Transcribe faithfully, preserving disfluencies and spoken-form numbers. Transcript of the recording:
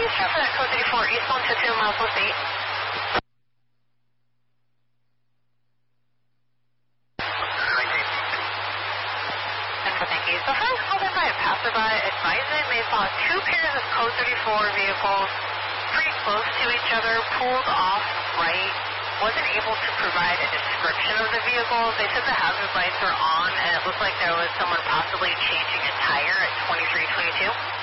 please check for that code thirty-four, East one two two, miles west eight. Thank you. So first called in by a passerby advising they saw two pairs of code thirty-four vehicles pretty close to each other, pulled off right, wasn't able to provide a description of the vehicles. They said the hazard lights were on and it looked like there was someone possibly changing a tire at twenty-three twenty-two.